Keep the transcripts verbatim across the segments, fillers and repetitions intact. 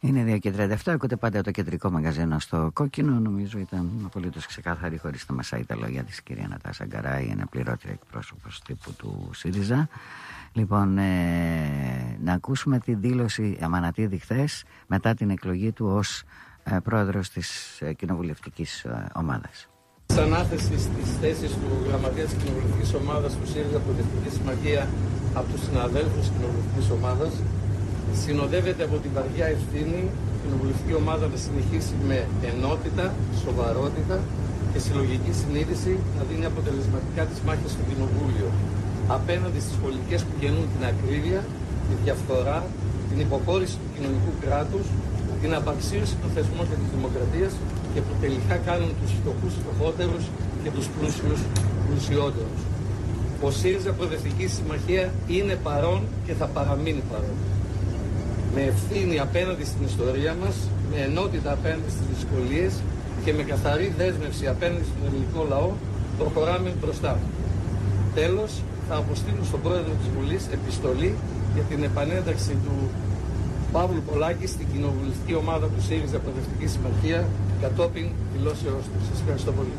Είναι δύο και τριάντα επτά, ακούτε πάντα το κεντρικό μαγαζίνο στο Κόκκινο. Νομίζω ήταν απολύτως ξεκάθαρη, χωρίς τα μασάει τα λόγια της κυρία Νατάσα Γκαράη, είναι πληρώτρια εκπρόσωπος τύπου του ΣΥΡΙΖΑ. Λοιπόν, ε, να ακούσουμε τη δήλωση Αμανατίδη χθες μετά την εκλογή του ως ε, πρόεδρος της ε, κοινοβουλευτικής ε, ομάδας. Σαν ανάθεση στις θέσεις του γραμματέα της κοινοβουλευτικής ομάδας του ΣΥΡΙΖΑ Προοδευτική Συμμαχία από τους συναδέλφους της κοινοβουλευτικής ομάδας, συνοδεύεται από την βαριά ευθύνη η κοινοβουλευτική ομάδα να συνεχίσει με ενότητα, σοβαρότητα και συλλογική συνείδηση να δίνει αποτελεσματικά τις μάχες στο Κοινοβούλιο απέναντι στις πολιτικές που γεννούν την ακρίβεια, τη διαφθορά, την υποχώρηση του κοινωνικού κράτους, την απαξίωση των θεσμών και της δημοκρατίας και που τελικά κάνουν τους φτωχούς φτωχότερους και τους πλούσιους πλουσιότερους. Ο ΣΥΡΙΖΑ Προοδευτική Συμμαχία είναι παρόν και θα παραμείνει παρόν. Με ευθύνη απέναντι στην ιστορία μας, με ενότητα απέναντι στις δυσκολίες και με καθαρή δέσμευση απέναντι στον ελληνικό λαό, προχωράμε μπροστά. Τέλος, θα αποστείλω στον πρόεδρο της Βουλής επιστολή για την επανένταξη του Παύλου Πολάκη στην κοινοβουλευτική ομάδα του ΣΥΡΙΖΑ Προοδευτική Συμμαχία κατόπιν δηλώσεώς του. Σας ευχαριστώ πολύ.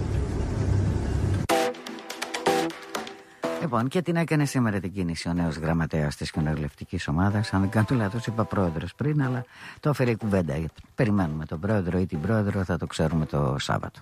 Λοιπόν, και την έκανε σήμερα την κίνηση ο νέος γραμματέας της κοινοβουλευτικής ομάδας. Αν δεν κάνω λάθος, είπα πρόεδρος πριν, αλλά το έφερε η κουβέντα. Περιμένουμε τον πρόεδρο ή την πρόεδρο, θα το ξέρουμε το Σάββατο.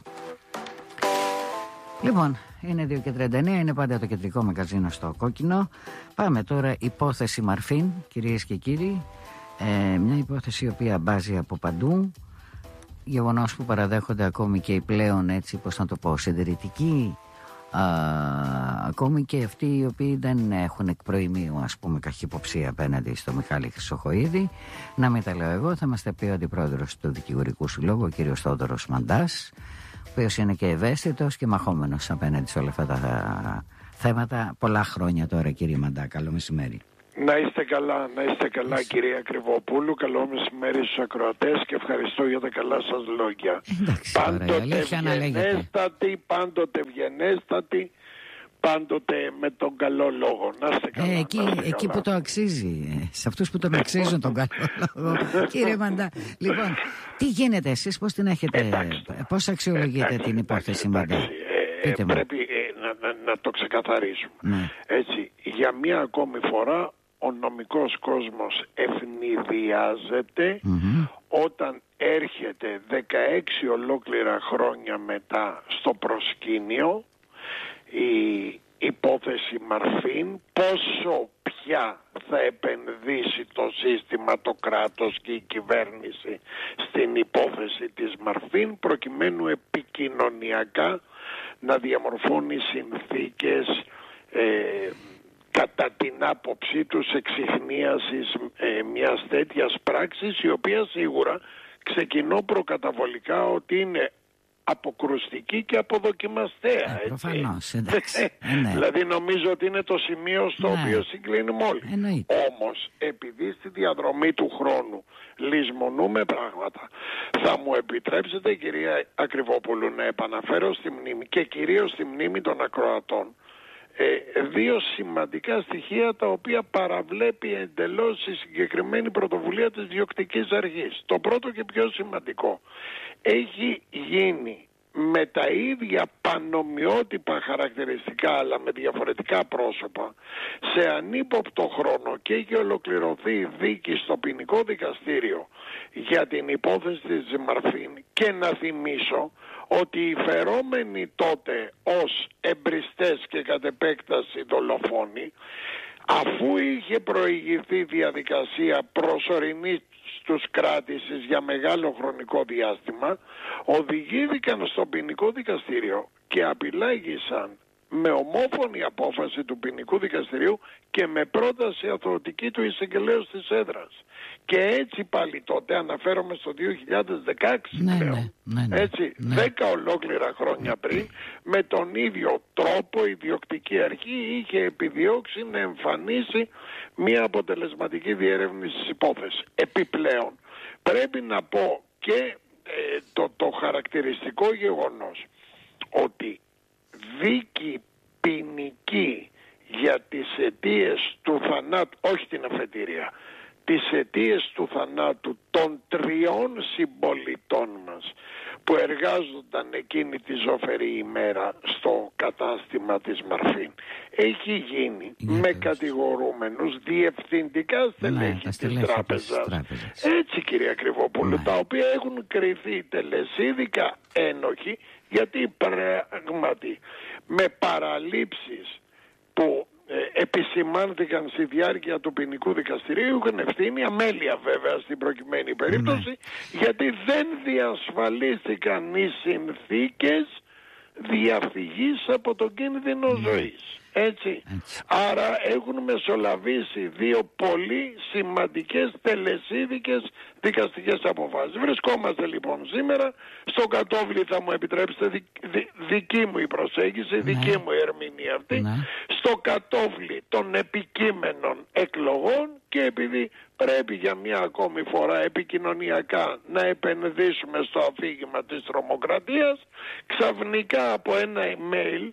Λοιπόν, είναι δύο και τριάντα εννέα, είναι πάντα το κεντρικό μαγαζίνο στο Κόκκινο. Πάμε τώρα, υπόθεση Μαρφίν, κυρίες και κύριοι. Ε, μια υπόθεση η οποία μπάζει από παντού. Γεγονός που παραδέχονται ακόμη και οι πλέον, έτσι, πώς να το πω, συντηρητικοί. Α, ακόμη και αυτοί οι οποίοι δεν έχουν εκ προημίου, ας πούμε, καχυποψία απέναντι στο Μιχάλη Χρυσοχοΐδη. Να μην τα λέω εγώ, θα μας τα πει ο αντιπρόεδρος του Δικηγορικού Συλλόγου, ο κύριος Θόδωρος Μαντάς, ο οποίος είναι και ευαίσθητος και μαχόμενος απέναντι σε όλα αυτά τα θέματα πολλά χρόνια τώρα. Κύριε Μαντά, καλό μεσημέρι. Να είστε καλά, να είστε καλά κυρία Κρυβοπούλου. Καλό μεσημέρι στους ακροατές και ευχαριστώ για τα καλά σας λόγια. Εντάξει, πάντοτε ευγενέστατη, πάντοτε ευγενέστατη, πάντοτε με τον καλό λόγο. Να είστε καλά. Ε, εκεί, να είστε εκεί καλά. που το αξίζει, σε αυτούς που τον αξίζουν τον καλό λόγο. Κύριε Μαντά, λοιπόν, τι γίνεται εσείς, πώς την έχετε, Εντάξει. πώς αξιολογείτε Εντάξει, την υπόθεση εντάξει, Μαντά? ε, Πείτε μου. πρέπει ε, να, να, να το ξεκαθαρίσουμε. Ναι. Έτσι, για μία ακόμη φορά ο νομικός κόσμος ευνηδιάζεται Mm-hmm. όταν έρχεται δεκαέξι ολόκληρα χρόνια μετά στο προσκήνιο η υπόθεση Μαρφίν, πόσο πια θα επενδύσει το σύστημα, το κράτος και η κυβέρνηση στην υπόθεση της Μαρφίν προκειμένου επικοινωνιακά να διαμορφώνει συνθήκες ε, κατά την άποψή τους εξιχνίασης ε, μιας τέτοιας πράξης, η οποία σίγουρα ξεκινώ προκαταβολικά ότι είναι αποκρουστική και αποδοκιμαστέα. Ε, προφανώς, εντάξει. Ε, ναι. Δηλαδή νομίζω ότι είναι το σημείο στο Ναι. οποίο συγκλίνουμε όλοι. Εννοείται. Όμως επειδή στη διαδρομή του χρόνου λησμονούμε πράγματα, θα μου επιτρέψετε κυρία Ακριβόπουλου να επαναφέρω στη μνήμη και κυρίως στη μνήμη των ακροατών ε, δύο σημαντικά στοιχεία τα οποία παραβλέπει εντελώς η συγκεκριμένη πρωτοβουλία της διοκτικής αρχής. Το πρώτο και πιο σημαντικό, έχει γίνει με τα ίδια πανομοιότυπα χαρακτηριστικά αλλά με διαφορετικά πρόσωπα σε ανύποπτο χρόνο και έχει ολοκληρωθεί η δίκη στο ποινικό δικαστήριο για την υπόθεση της Μαρφίν. Και να θυμίσω ότι οι φερόμενοι τότε ως εμπριστές και κατ' επέκταση δολοφόνοι, αφού είχε προηγηθεί διαδικασία προσωρινής τους κράτησης για μεγάλο χρονικό διάστημα, οδηγήθηκαν στο ποινικό δικαστήριο και απειλάγησαν με ομόφωνη απόφαση του ποινικού δικαστηρίου και με πρόταση αθωωτική του εισαγγελέως της έδρας. Και έτσι πάλι τότε, αναφέρομαι στο δύο χιλιάδες δεκαέξι Ναι, πλέον, ναι, ναι, ναι, έτσι, ναι. δέκα ολόκληρα χρόνια πριν, με τον ίδιο τρόπο η διοκτική αρχή είχε επιδιώξει να εμφανίσει μια αποτελεσματική διερεύνηση της υπόθεσης. Επιπλέον, πρέπει να πω και ε, το, το χαρακτηριστικό γεγονός ότι δίκη ποινική για τις αιτίες του θανάτου, όχι την αφετηρία, τις αιτίες του θανάτου των τριών συμπολιτών μας που εργάζονταν εκείνη τη ζωφερή ημέρα στο κατάστημα της Μαρφίν. Έχει γίνει yeah, με κατηγορούμενους διευθυντικά στελέχη yeah, της τράπεζας. Έτσι, κυρία Κρυβοπούλου, yeah. τα οποία έχουν κριθεί τελεσίδικα ένοχοι, γιατί πράγματι με παραλήψεις που ε, επισημάνθηκαν στη διάρκεια του ποινικού δικαστηρίου είχαν ευθύνη, αμέλεια βέβαια στην προκειμένη περίπτωση, ναι. γιατί δεν διασφαλίστηκαν οι συνθήκες διαφυγής από τον κίνδυνο ναι. ζωής. Έτσι. Έτσι. Άρα έχουν μεσολαβήσει δύο πολύ σημαντικές τελεσίδικες δικαστικές αποφάσεις. Βρισκόμαστε λοιπόν σήμερα στο κατόβλι, θα μου επιτρέψετε, δι, δι, δική μου η προσέγγιση, ναι. δική μου η ερμηνεία αυτή, ναι. στο κατόβλι των επικείμενων εκλογών, και επειδή πρέπει για μια ακόμη φορά επικοινωνιακά να επενδύσουμε στο αφήγημα της τρομοκρατίας, ξαφνικά από ένα email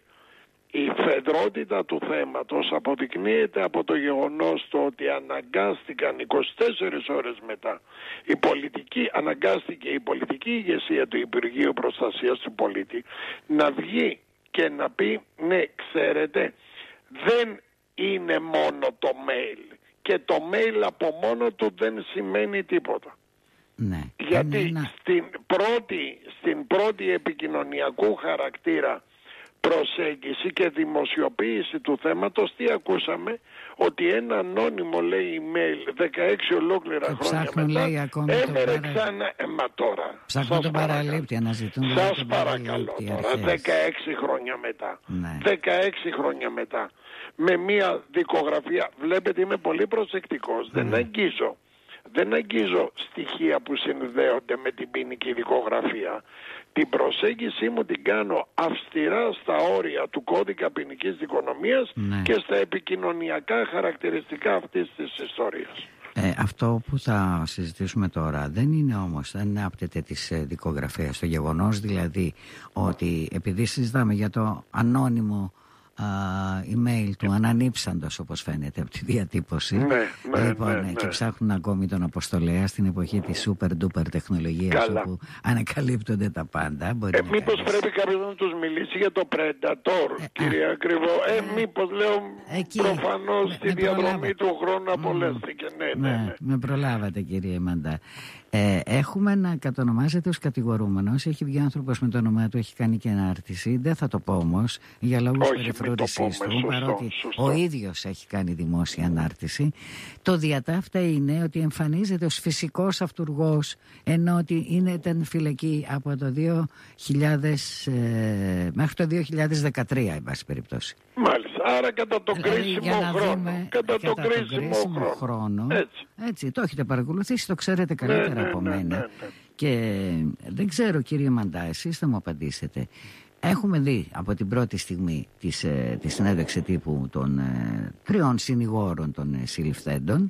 η φεδρότητα του θέματος αποδεικνύεται από το γεγονός το ότι αναγκάστηκαν είκοσι τέσσερις ώρες μετά η πολιτική, αναγκάστηκε η πολιτική ηγεσία του Υπουργείου Προστασίας του Πολίτη να βγει και να πει ναι, ξέρετε, δεν είναι μόνο το mail, και το mail από μόνο του δεν σημαίνει τίποτα. Ναι. Γιατί ένα... στην, πρώτη, στην πρώτη επικοινωνιακού χαρακτήρα προσέγγιση και δημοσιοποίηση του θέματος, τι ακούσαμε? Ότι ένα ανώνυμο, λέει, email δεκαέξι ολόκληρα και χρόνια ψάχνουν, μετά λέει, έμερε ξανά ε, μα τώρα ψάχνουν τον παραλήπτη, αναζητούν σας παρακαλώ τώρα, δεκαέξι χρόνια μετά, ναι. δεκαέξι χρόνια μετά, με μια δικογραφία. Βλέπετε, είμαι πολύ προσεκτικός, ναι. δεν αγγίζω δεν αγγίζω στοιχεία που συνδέονται με την ποινική δικογραφία. Την προσέγγιση μου την κάνω αυστηρά στα όρια του κώδικα ποινικής δικονομίας, ναι. και στα επικοινωνιακά χαρακτηριστικά αυτής της ιστορίας. Ε, αυτό που θα συζητήσουμε τώρα δεν είναι όμως, δεν άπτεται της ε, δικογραφίας. Το γεγονός δηλαδή ότι επειδή συζητάμε για το ανώνυμο α, email του ανανύψαντος, όπως φαίνεται από τη διατύπωση, ναι, ναι, λοιπόν, ναι, ναι. και ψάχνουν ακόμη τον αποστολέα στην εποχή της super duper τεχνολογίας, όπου ανακαλύπτονται τα πάντα. Μπορεί ε, να μήπως κάνεις... πρέπει κάποιος να τους μιλήσει για το Predator, ε, κυρία Ακριβό. Ε, ε, μήπως λέω εκεί, προφανώς με, στη με διαδρομή προλάβα. του χρόνου απολέστηκε. Mm, ναι, ναι, ναι, ναι. Με προλάβατε, κύριε Μαντά. Ε, έχουμε να κατονομάζεται ως κατηγορούμενος. Έχει βγει άνθρωπος με το όνομά του, έχει κάνει και ανάρτηση. Δεν θα το πω όμως για λόγους περιφρόνησης του, σωστό, παρότι σωστό. ο ίδιος έχει κάνει δημόσια ανάρτηση. Το διατάφτα είναι ότι εμφανίζεται ως φυσικός αυτουργός, ενώ ότι είναι, ήταν φυλακή από το δύο χιλιάδες ε, μέχρι το δύο χιλιάδες δεκατρία, εν πάση περιπτώσει. Μάλιστα. Άρα κατά τον κρίσιμο χρόνο. Δούμε, κατά τον κρίσιμο χρόνο. χρόνο έτσι. έτσι. Το έχετε παρακολουθήσει, το ξέρετε καλύτερα ναι, ναι, από ναι, μένα. Ναι, ναι. Και δεν ξέρω, κύριε Μαντά, εσείς θα μου απαντήσετε. Έχουμε δει από την πρώτη στιγμή της, ε, τη συνέντευξη τύπου των ε, τριών συνηγόρων των ε, συλληφθέντων,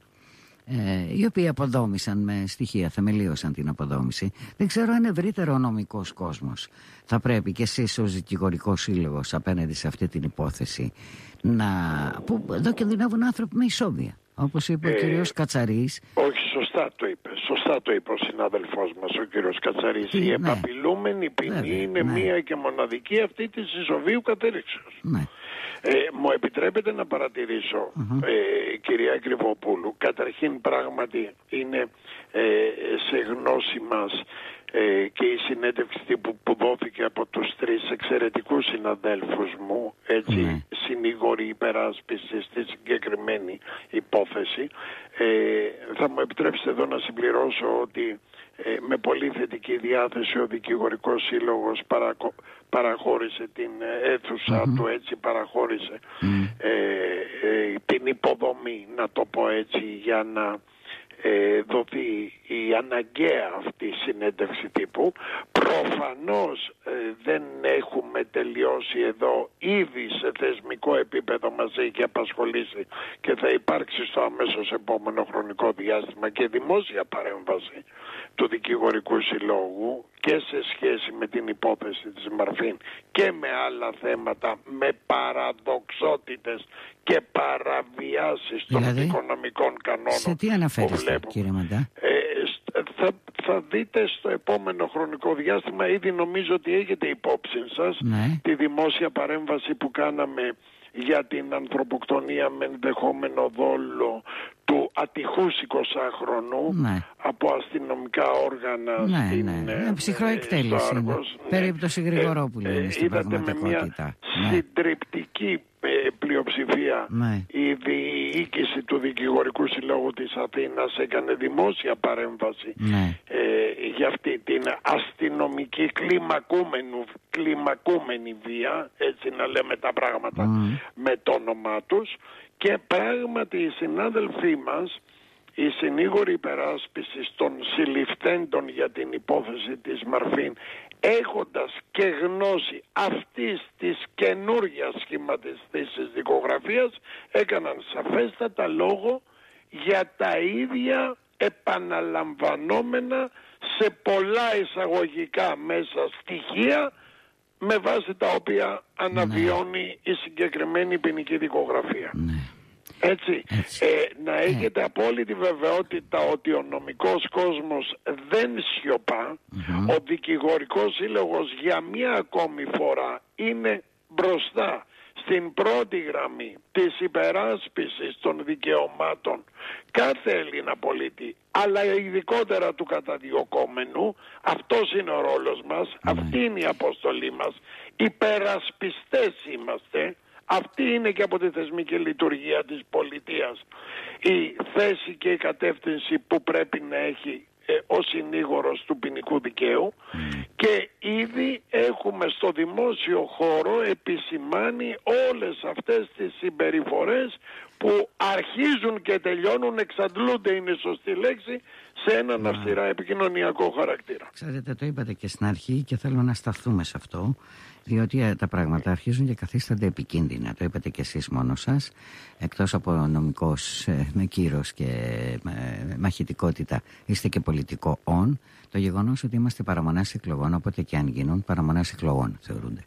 ε, οι οποίοι αποδόμησαν με στοιχεία, θεμελίωσαν την αποδόμηση. Δεν ξέρω αν ευρύτερο νομικός κόσμος θα πρέπει και εσείς ως δικηγορικός σύλλογος απέναντι σε αυτή την υπόθεση να... που εδώ κινδυνεύουν άνθρωποι με ισόβια, όπως είπε ε, ο κύριος Κατσαρής. Όχι, σωστά το είπε. Σωστά το είπε ο συνάδελφός μας, ο κύριος Κατσαρής. Τι, η ναι. επαπειλούμενη ποινή Βέβαια, είναι ναι. μία και μοναδική, αυτή της ισοβίου κατέληξης. Ναι. Ε, μου επιτρέπετε να παρατηρήσω, uh-huh. ε, κυρία Κρυβοπούλου, καταρχήν πράγματι είναι ε, σε γνώση μας ε, και η συνέντευξη που, που δόθηκε από τους τρεις εξαιρετικούς συναδέλφους μου, έτσι, mm. συνήγοροι υπεράσπισης στη συγκεκριμένη υπόθεση. Ε, θα μου επιτρέψετε εδώ να συμπληρώσω ότι ε, με πολύ θετική διάθεση ο δικηγορικός σύλλογος παρακο, παραχώρησε την αίθουσα mm-hmm. του, έτσι παραχώρησε mm. ε, ε, την υποδομή, να το πω έτσι, για να ε, δοθεί η αναγκαία αυτή συνέντευξη τύπου. Προφανώς ε, δεν έχουμε τελειώσει εδώ, ήδη σε θεσμικό επίπεδο μας έχει απασχολήσει και θα υπάρξει στο αμέσως επόμενο χρονικό διάστημα και δημόσια παρέμβαση του δικηγορικού συλλόγου και σε σχέση με την υπόθεση της Μαρφίν και με άλλα θέματα, με παραδοξότητες και παραβιάσεις των δηλαδή, οικονομικών κανόνων. Σε τι αναφέρεστε, κύριε Μαντά? Ε, θα, θα δείτε στο επόμενο χρονικό διάστημα, ήδη νομίζω ότι έχετε υπόψη σας, ναι, τη δημόσια παρέμβαση που κάναμε για την ανθρωποκτονία με ενδεχόμενο δόλο του ατυχούς εικοσάχρονου, ναι, από αστυνομικά όργανα, ναι, στην, ναι, ναι, ψυχροεκτέλεση, ναι, περίπτωση Γρηγορόπουλου, ε, είναι στην είδατε με μια, ναι, συντριπτική ε, πλειοψηφία, ναι, η διοίκηση του Δικηγορικού Συλλόγου της Αθήνας έκανε δημόσια παρέμβαση, ναι, ε, για αυτή την αστυνομική κλιμακούμενη, κλιμακούμενη βία, έτσι να λέμε τα πράγματα mm. με το όνομά τους. Και πράγματι οι συνάδελφοί μας, οι συνήγοροι υπεράσπισης των συλληφθέντων για την υπόθεση της Μαρφίν, έχοντας και γνώση αυτής της καινούργιας σχηματιστής δικογραφίας, έκαναν σαφέστατα λόγο για τα ίδια επαναλαμβανόμενα σε πολλά εισαγωγικά μέσα στοιχεία, με βάση τα οποία αναβιώνει, ναι, η συγκεκριμένη ποινική δικογραφία. Ναι. Έτσι, Έτσι. Ε, να έχετε ε. απόλυτη βεβαιότητα ότι ο νομικός κόσμος δεν σιωπά, mm-hmm. ο Δικηγορικός Σύλλογος για μία ακόμη φορά είναι μπροστά στην πρώτη γραμμή της υπεράσπισης των δικαιωμάτων κάθε Έλληνα πολίτη, αλλά ειδικότερα του καταδιωκόμενου. Αυτός είναι ο ρόλος μας, mm. αυτή είναι η αποστολή μας. Υπερασπιστές είμαστε. Αυτή είναι και από τη θεσμική λειτουργία της πολιτείας η θέση και η κατεύθυνση που πρέπει να έχει ε, ο συνήγορος του ποινικού δικαίου, mm. και ήδη έχουμε στο δημόσιο χώρο επισημάνει όλες αυτές τις συμπεριφορές που αρχίζουν και τελειώνουν, εξαντλούνται είναι σωστή λέξη, σε έναν yeah. αυστηρά επικοινωνιακό χαρακτήρα. Ξέρετε, το είπατε και στην αρχή και θέλω να σταθούμε σε αυτό, διότι τα πράγματα αρχίζουν και καθίστανται επικίνδυνα. Το είπατε και εσείς μόνος σας, εκτός από νομικός ε, με κύρος και ε, μαχητικότητα, είστε και πολιτικό on. Το γεγονός ότι είμαστε παραμονές εκλογών, όποτε και αν γίνουν, παραμονές εκλογών θεωρούνται.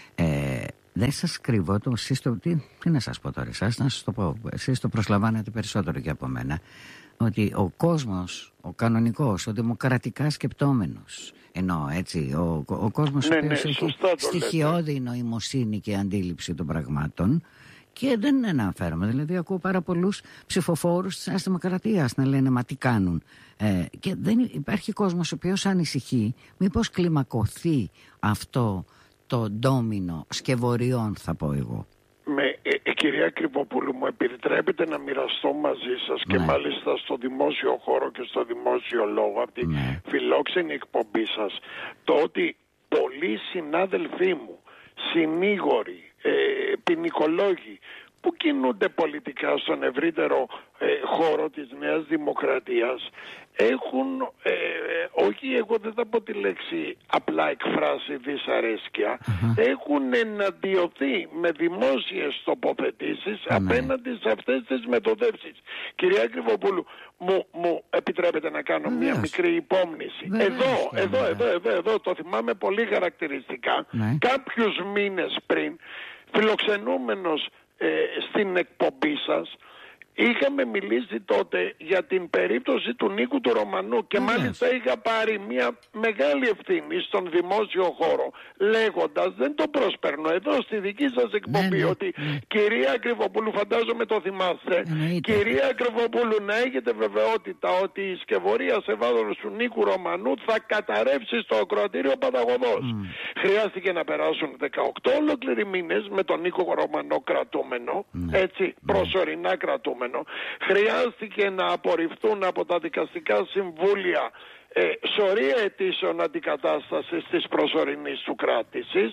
Ε, δεν σας κρύβω το, εσείς το, τι, τι να σας πω τώρα εσάς, να σας το πω, εσείς το προσλαμβάνετε περισσότερο και από μένα, ότι ο κόσμος, ο κανονικός, ο δημοκρατικά σκεπτόμενος, εννοώ έτσι, ο, ο κόσμος ναι, ο οποίος ναι, έχει στοιχειώδη νοημοσύνη και αντίληψη των πραγμάτων, και δεν αναφέρομαι, δηλαδή ακούω πάρα πολλούς ψηφοφόρους της Νέας Δημοκρατίας να λένε μα τι κάνουν, ε, και δεν υπάρχει κόσμος ο οποίος ανησυχεί μήπως κλιμακωθεί αυτό το ντόμινο σκευωριών, θα πω εγώ. Με, ε, κυρία Κρυβοπούλου, μου επιτρέπετε να μοιραστώ μαζί σας, ναι, και μάλιστα στο δημόσιο χώρο και στο δημόσιο λόγο, από τη ναι. φιλόξενη εκπομπή σας, το ότι πολλοί συνάδελφοί μου, συνήγοροι, ε, ποινικολόγοι, που κινούνται πολιτικά στον ευρύτερο ε, χώρο της Νέας Δημοκρατίας, έχουν, ε, όχι εγώ δεν θα πω τη λέξη απλά εκφράσει δυσαρέσκεια, uh-huh. έχουν εναντιωθεί με δημόσιες τοποθετήσεις uh-huh. απέναντι σε αυτές τις μεθοδεύσεις. Κυρία Κρυβοπούλου, μου, μου επιτρέπετε να κάνω μια μικρή υπόμνηση. Εδώ, εδώ, εδώ, εδώ, εδώ, το θυμάμαι πολύ χαρακτηριστικά, uh-huh. κάποιους μήνες πριν, φιλοξενούμενος ε, στην εκπομπή σας, είχαμε μιλήσει τότε για την περίπτωση του Νίκου του Ρωμανού και mm. μάλιστα είχα πάρει μια μεγάλη ευθύνη στον δημόσιο χώρο, λέγοντας, δεν το προσπερνώ εδώ στη δική σας εκπομπή, mm. ότι mm. κυρία Κρυβοπούλου, φαντάζομαι το θυμάστε, mm. κυρία Κρυβοπούλου, να έχετε βεβαιότητα ότι η σκευωρία σε βάρος του Νίκου Ρωμανού θα καταρρεύσει στο ακροατήριο παταγωδός. Mm. Χρειάστηκε να περάσουν δεκαοκτώ ολόκληροι μήνες με τον Νίκο Ρωμανό κρατούμενο, mm. έτσι, προσωρινά κρατούμενο. Χρειάστηκε να απορριφθούν από τα δικαστικά συμβούλια ε, σωρία αιτήσεων αντικατάστασης της προσωρινής του κράτησης.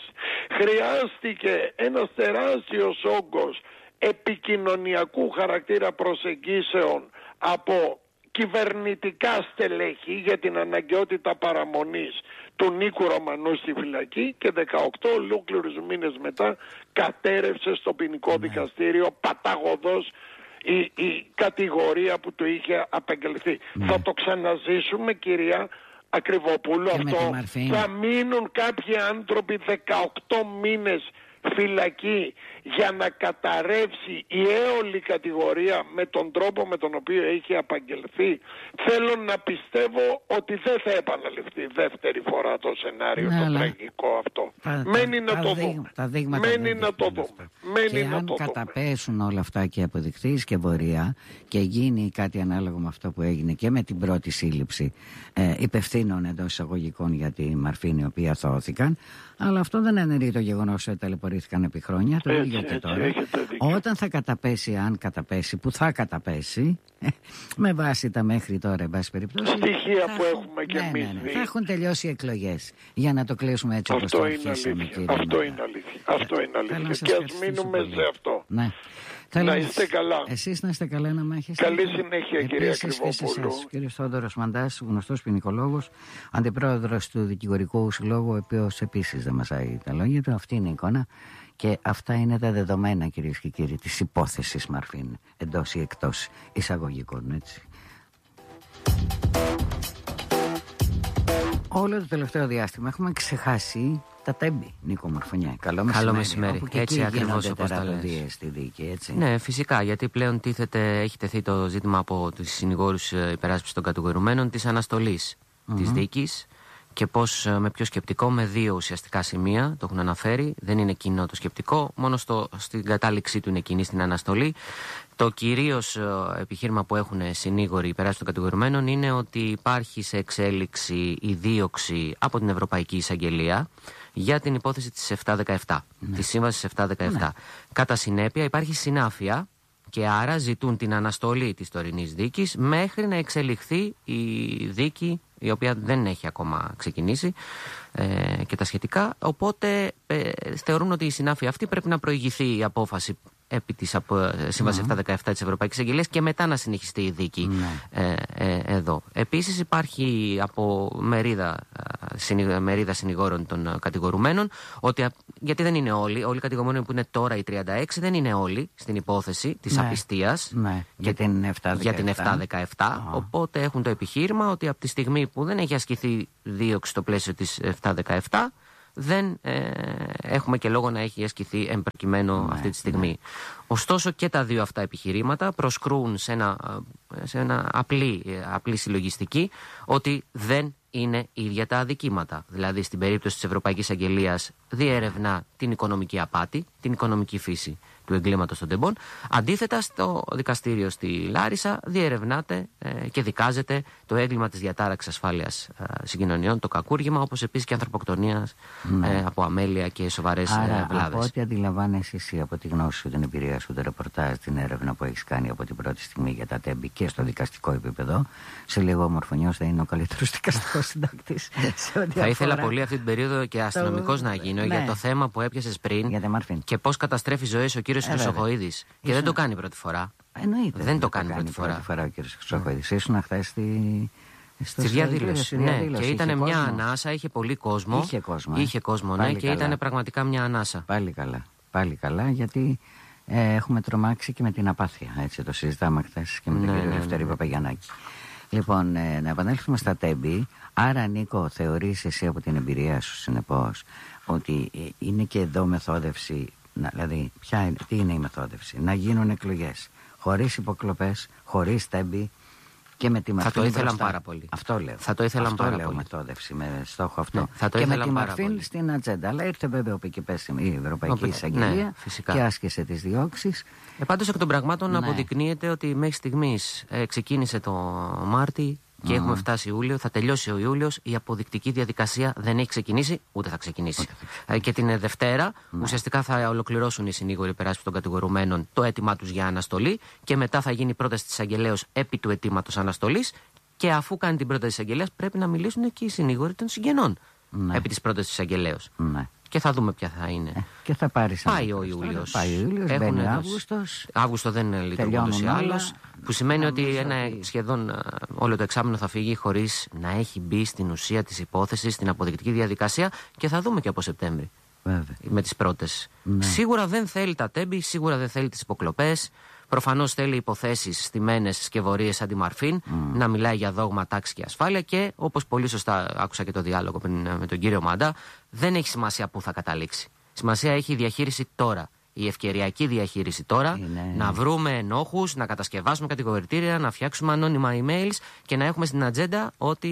Χρειάστηκε ένας τεράστιος όγκος επικοινωνιακού χαρακτήρα προσεγγίσεων από κυβερνητικά στελέχη για την αναγκαιότητα παραμονής του Νίκου Ρωμανού στη φυλακή, και δεκαοκτώ ολόκληρους μήνες μετά κατέρευσε στο ποινικό ναι. δικαστήριο παταγωδός η, η κατηγορία που του είχε απεγγελθεί. Ναι. Θα το ξαναζήσουμε, κυρία, Ακριβόπουλου, αυτό θα μείνουν κάποιοι άνθρωποι δεκαοκτώ μήνες φυλακή για να καταρρεύσει η έολη κατηγορία με τον τρόπο με τον οποίο έχει απαγγελθεί. Θέλω να πιστεύω ότι δεν θα επαναληφθεί δεύτερη φορά το σενάριο, ναι, το τραγικό αυτό. Τα, Μένει τα, να το τα δούμε. Τα δείγματα Μένει να το δούμε. Μένει και να αν το καταπέσουν δούμε. όλα αυτά και αποδειχθεί η σκευωρία και γίνει κάτι ανάλογο με αυτό που έγινε και με την πρώτη σύλληψη ε, υπευθύνων εντός εισαγωγικών για τη Μαρφίνη, οι οποίοι αθώθηκαν, αλλά αυτό δεν αναιρεί το γεγονός ότι ταλαιπωρήθηκαν επί χρόνια. Το ίδιο και τώρα. Όταν θα καταπέσει, αν καταπέσει, που θα καταπέσει, με βάση τα μέχρι τώρα, εν πάση περιπτώσει, στοιχεία θα που έχουν, έχουμε και ναι, εμείς ναι, ναι, δει. Θα έχουν τελειώσει οι εκλογές. Για να το κλείσουμε έτσι όπως το αρχίσαμε, κύριε. Αυτό είναι αλήθεια. Αυτό είναι αλήθεια. Και ας μείνουμε σε αυτό. Ναι. Να είστε καλά. Εσείς να είστε καλά, να μάχεστε. Καλή συνέχεια, κύριε Ακριβόπουλου. Κύριε Θόδωρος Μαντάς, γνωστός ποινικολόγος, αντιπρόεδρος του Δικηγορικού Συλλόγου, ο οποίος επίσης δεν μασάει τα λόγια του. Αυτή είναι η εικόνα και αυτά είναι τα δεδομένα, κυρίες και κύριοι, της υπόθεσης Μαρφίν, εντός ή εκτός εισαγωγικών, έτσι. Όλο το τελευταίο διάστημα έχουμε ξεχάσει τα τέμπη, Νίκο Μορφωνιά. Καλό μεσημέρι. Καλό μεσημέρι. Και έτσι ακριβώς όπως τα λες. Στη δίκη, έτσι. Ναι, φυσικά, γιατί πλέον τίθεται, έχει τεθεί το ζήτημα από τους συνηγόρους υπεράσπισης των κατηγορουμένων της αναστολής mm-hmm. της δίκης και πώς, με ποιο σκεπτικό, με δύο ουσιαστικά σημεία, το έχουν αναφέρει. Δεν είναι κοινό το σκεπτικό, μόνο στο, στην κατάληξή του είναι κοινή στην αναστολή. Το κυρίως επιχείρημα που έχουν συνήγοροι υπεράσπισης των κατηγορουμένων είναι ότι υπάρχει σε εξέλιξη η δίωξη από την Ευρωπαϊκή Εισαγγελία για την υπόθεση της επτακόσια δεκαεπτά, ναι. της σύμβασης επτακόσια δεκαεπτά. Ναι. Κατά συνέπεια υπάρχει συνάφεια και άρα ζητούν την αναστολή της τωρινής δίκης μέχρι να εξελιχθεί η δίκη, η οποία δεν έχει ακόμα ξεκινήσει ε, και τα σχετικά. Οπότε ε, θεωρούν ότι η συνάφεια αυτή πρέπει να προηγηθεί η απόφαση επί της Σύμβασης mm-hmm. επτακόσια δεκαεπτά της Ευρωπαϊκής Αγγελίας και μετά να συνεχιστεί η δίκη mm-hmm. ε, ε, εδώ. Επίσης υπάρχει από μερίδα, συνη, μερίδα συνηγόρων των κατηγορουμένων ότι, γιατί δεν είναι όλοι, όλοι οι κατηγορουμένοι που είναι τώρα οι τριάντα έξι δεν είναι όλοι στην υπόθεση της ναι. απιστίας ναι. για την επτακόσια δεκαεπτά. Oh. Οπότε έχουν το επιχείρημα ότι από τη στιγμή που δεν έχει ασκηθεί δίωξη στο πλαίσιο της επτακόσια δεκαεπτά δεν ε, έχουμε και λόγο να έχει ασκηθεί εμπροκειμένο ναι, αυτή τη στιγμή. Ναι. Ωστόσο και τα δύο αυτά επιχειρήματα προσκρούν σε ένα, σε ένα απλή, απλή συλλογιστική ότι δεν είναι ίδια τα αδικήματα. Δηλαδή στην περίπτωση της Ευρωπαϊκής Αγγελίας διερευνά την οικονομική απάτη, την οικονομική φύση του εγκλήματος των τεμπών. Αντίθετα, στο δικαστήριο στη Λάρισα διερευνάται ε, και δικάζεται το έγκλημα της διατάραξης ασφάλειας ε, συγκοινωνιών, το κακούργημα, όπως επίσης και ανθρωποκτονίας ναι. ε, από αμέλεια και σοβαρές Άρα, ε, βλάβες. Από ό,τι αντιλαμβάνεσαι εσύ από τη γνώση σου, την εμπειρία σου, το ρεπορτάζ, την έρευνα που έχεις κάνει από την πρώτη στιγμή για τα τέμπη και στο δικαστικό επίπεδο, σε λίγο ο Μορφωνιός θα είναι ο καλύτερος δικαστικός συντακτής. Θα ήθελα πολύ αυτή την περίοδο και αστυνομικός το... να γίνω ναι. για το θέμα που έπιασες πριν και πώς καταστρέφει ζωές ο κύριος Χρυσοχοΐδης. Και Ήσουν... δεν το κάνει πρώτη φορά. Εννοείται. Δεν το κάνει πρώτη φορά. Πρώτη φορά ο κύριος Χρυσοχοΐδης. Ήσουν χθες στη. Στη διαδήλωση. Ναι, και ήταν μια κόσμο. ανάσα, είχε πολύ κόσμο. Είχε κόσμο. Ε. Είχε κόσμο, ναι, και ήταν πραγματικά μια ανάσα. Πάλι καλά. Πάλι καλά, γιατί ε, έχουμε τρομάξει και με την απάθεια. Έτσι το συζητάμε χθες και με τον ναι, κύριο ναι, Δευτέρη ναι, ναι. Παπαγιαννάκη. Λοιπόν, ε, να επανέλθουμε στα τέμπη. Άρα, Νίκο, θεωρείς εσύ από την εμπειρία σου, συνεπώς, ότι ε, είναι και εδώ μεθόδευση. Να, δηλαδή, ποια είναι, τι είναι η μεθόδευση? Να γίνουν εκλογές χωρίς υποκλοπές, χωρίς τέμπη και με τη Μαρφίν. Θα το ήθελαν μπροστά. πάρα πολύ. Αυτό λέω. Θα το ήθελαν αυτό πάρα λέω πολύ. Μεθόδευση με στόχο αυτό. Ναι, θα το και με τη Μαρφίν στην ατζέντα. Αλλά ήρθε βέβαια ο Πικεπές, η Ευρωπαϊκή Οπι... Εισαγγελία ναι, και άσκησε τις διώξεις. Ε, πάντως εκ των πραγμάτων ναι. αποδεικνύεται ότι μέχρι στιγμής ε, ξεκίνησε το Μάρτι. Και mm. έχουμε φτάσει Ιούλιο, θα τελειώσει ο Ιούλιος. Η αποδεικτική διαδικασία δεν έχει ξεκινήσει, ούτε θα ξεκινήσει. Okay. Ε, και την Δευτέρα mm. ουσιαστικά θα ολοκληρώσουν οι συνήγοροι υπεράσπισης των κατηγορουμένων το αίτημά τους για αναστολή. Και μετά θα γίνει πρόταση της εισαγγελέως επί του αιτήματος αναστολής. Και αφού κάνει την πρόταση της εισαγγελέας, πρέπει να μιλήσουν και οι συνήγοροι των συγγενών mm. επί της πρότασης της εισαγγελέως. Mm. Και θα δούμε ποια θα είναι. Ε, και θα πάρει Πάει ο Ιούλιος. Πάει ο Ιούλιος, μπαίνει ο Αύγουστος. Αύγουστο δεν λειτουργεί ούτως ή άλλως. Που σημαίνει ότι ένα σχεδόν όλο το εξάμηνο θα φύγει χωρίς να έχει μπει στην ουσία της υπόθεσης, στην αποδεικτική διαδικασία και θα δούμε και από Σεπτέμβρη. Βέβαια. Με τις πρώτες. Ναι. Σίγουρα δεν θέλει τα τέμπη, σίγουρα δεν θέλει τις υποκλοπές. Προφανώς θέλει υποθέσεις στημένες σκευωρίες αντιμαρφήν, mm. να μιλάει για δόγμα, τάξη και ασφάλεια και όπως πολύ σωστά άκουσα και το διάλογο με τον κύριο Μάντα, δεν έχει σημασία πού θα καταλήξει. Σημασία έχει η διαχείριση τώρα. Η ευκαιριακή διαχείριση τώρα, είναι... να βρούμε ενόχους, να κατασκευάσουμε κατηγορητήρια, να φτιάξουμε ανώνυμα emails και να έχουμε στην ατζέντα ότι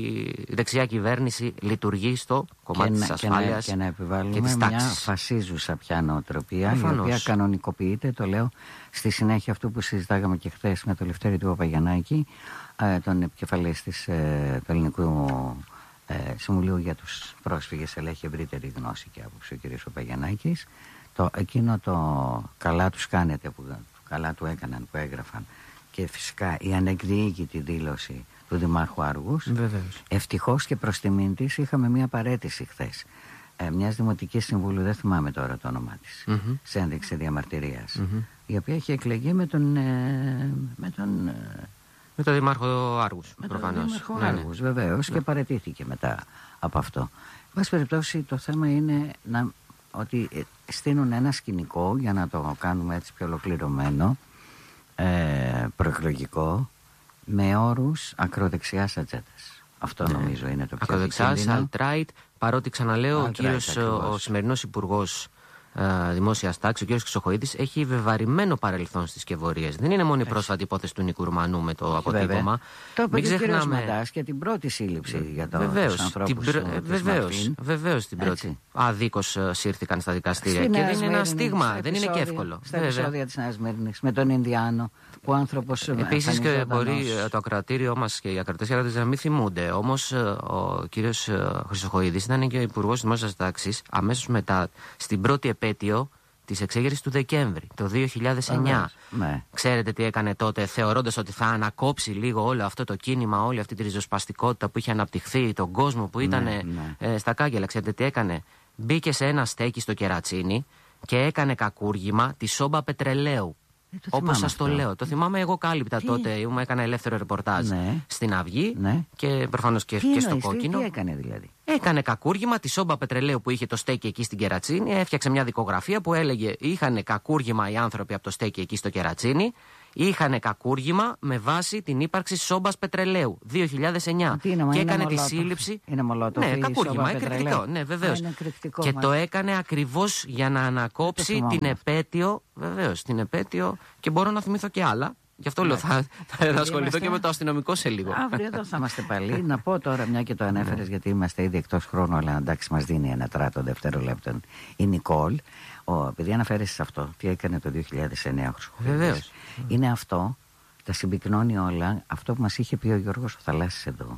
η δεξιά κυβέρνηση λειτουργεί στο κομμάτι και της ασφάλειας και να, και να επιβάλλουμε και μια φασίζουσα πια νοοτροπία, η οποία κανονικοποιείται, το λέω, στη συνέχεια αυτού που συζητάγαμε και χθες με τον Λευτέρη του Παπαγιαννάκη, τον επικεφαλής της, ε, του Ελληνικού ε, Συμβουλίου για τους Πρόσφυγες, αλλά έχει ευρύτερη γνώση και άποψη ο κ. Παπαγιαννάκης. Το, εκείνο το καλά τους κάνετε, που καλά του έκαναν, που έγραφαν, και φυσικά η ανεκδιοίκητη δήλωση του Δημάρχου Άργους. Βεβαίως. Ευτυχώς και προς τιμήν της είχαμε μια παραίτηση χθες ε, μιας Δημοτικής Συμβούλου, δεν θυμάμαι τώρα το όνομά της, mm-hmm. σε ένδειξη διαμαρτυρίας, mm-hmm. η οποία είχε εκλεγεί με τον ε, με τον, ε, με τον Δημάρχο Άργους, με προφανώς. τον Δημάρχο ναι, Άργους, ναι. βεβαίως, ναι. και παραιτήθηκε μετά από αυτό. Εν πάση περιπτώσει, το θέμα είναι να, ότι στείνουν ένα σκηνικό, για να το κάνουμε έτσι πιο ολοκληρωμένο, ε, προεκλογικό, με όρους ακροδεξιάς ατζέντας. Αυτό ναι. νομίζω είναι το πιο ακροδεξιάς, alt-right, παρότι ξαναλέω, ο, κύριος, ο σημερινός υπουργός ε, δημόσιας τάξης, ο κ. Χρυσοχοΐδης, έχει βεβαρημένο παρελθόν στις σκευωρίες. Δεν είναι μόνο η πρόσφατη υπόθεση του Νίκου Ρουμανού με το αποτύπωμα. Το είπε και ο κ. Μαντάς και την πρώτη σύλληψη Βε... για το, τους ανθρώπους την... του Βεβαίως, βεβαίως την πρώτη. Αδίκως σύρθηκαν στα δικαστήρια. Στην και δεν είναι ένα στίγμα, δεν είναι και εύκολο. Στα επεισόδια της Νέας Μύρνης με τον Ινδιάνο, που άνθρωπος. Επίσης και μπορεί ως... το ακροατήριο μας και οι ακροατές και να μην θυμούνται. Όμως ο κ. Χρυσοχοΐδης ήταν και ο υπουργός δημόσιας τάξης αμέσως μετά, στην πρώτη επέτειο της εξέγερσης του Δεκέμβρη, το δύο χιλιάδες εννιά. Ναι. Ξέρετε τι έκανε τότε, θεωρώντας ότι θα ανακόψει λίγο όλο αυτό το κίνημα, όλη αυτή τη ριζοσπαστικότητα που είχε αναπτυχθεί, τον κόσμο που ήταν ναι, ναι. Ε, στα κάγκελα. Ξέρετε τι έκανε? Μπήκε σε ένα στέκι στο Κερατσίνι και έκανε κακούργημα τη σόμπα πετρελαίου. Ε, Όπως σας το λέω. Το θυμάμαι εγώ κάλυπτα τι? τότε. Μου έκανα ελεύθερο ρεπορτάζ ναι. στην Αυγή ναι. και προφανώς και, και στο Κόκκινο. Τι έκανε δηλαδή? Έκανε κακούργημα τη σόμπα πετρελαίου που είχε το στέκι εκεί στην Κερατσίνη. Έφτιαξε μια δικογραφία που έλεγε: είχαν κακούργημα οι άνθρωποι από το στέκι εκεί στο Κερατσίνι. Είχαν κακούργημα με βάση την ύπαρξη σόμπας πετρελαίου δύο χιλιάδες εννιά. Είναι, και έκανε μολότοφ. τη σύλληψη. Είναι μολότοφ. Ναι, κακούργημα, εκρηκτικό. Ναι, βεβαίως. Και μα... το έκανε ακριβώς για να ανακόψει την επέτειο. Βεβαίως, την επέτειο. Και μπορώ να θυμηθώ και άλλα. Γι' αυτό λέω θα, θα ασχοληθώ είμαστε... και με το αστυνομικό σε λίγο. Αύριο εδώ θα είμαστε πάλι. Να πω τώρα, μια και το ανέφερες, γιατί είμαστε ήδη εκτός χρόνου, αλλά εντάξει, μας δίνει ένα τράτο δευτερολέπτων. Η Νικόλ, ο, επειδή αναφέρεσαι σε αυτό, τι έκανε το δύο χιλιάδες εννιά ο Χρυσοχοΐδης, είναι αυτό, τα συμπυκνώνει όλα, αυτό που μας είχε πει ο Γιώργος ο Θαλάσσης εδώ.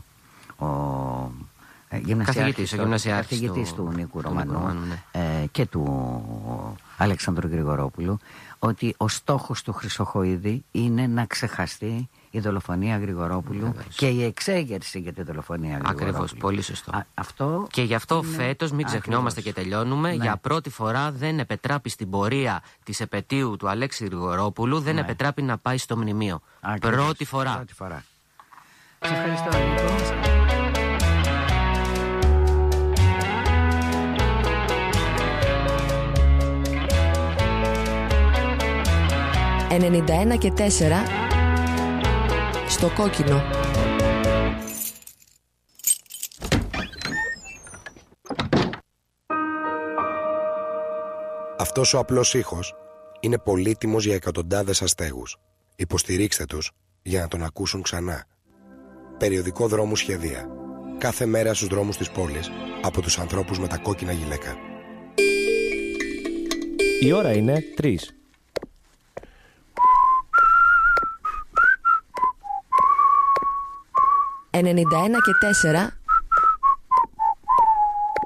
Ο καθηγητής, ο καθηγητής του, του Νίκου Ρωμανού ναι. ε, και του Αλέξανδρου Γρηγορόπουλου, ότι ο στόχος του Χρυσοχοΐδη είναι να ξεχαστεί η δολοφονία Γρηγορόπουλου Βεβαίως. και η εξέγερση για τη δολοφονία Γρηγορόπουλου. Ακριβώς, πολύ σωστό. Α, αυτό και γι' αυτό είναι... φέτος, μην ξεχνιόμαστε και τελειώνουμε, ναι. για πρώτη φορά δεν επετράπει στην πορεία της επετείου του Αλέξη Γρηγορόπουλου, δεν ναι. επετράπει να πάει στο μνημείο. Ακριβώς. Πρώτη φορά. Πρώτη φορά. Σε ευχαριστώ, Νίκο. ενενήντα ένα και τέσσερα στο Κόκκινο. Αυτός ο απλός ήχος είναι πολύτιμος για εκατοντάδες αστέγους. Υποστηρίξτε τους για να τον ακούσουν ξανά. Περιοδικό Δρόμου Σχεδία. Κάθε μέρα στους δρόμους της πόλης από τους ανθρώπους με τα κόκκινα γυλαίκα. Η ώρα είναι τρεις. ενενήντα ένα και τέσσερα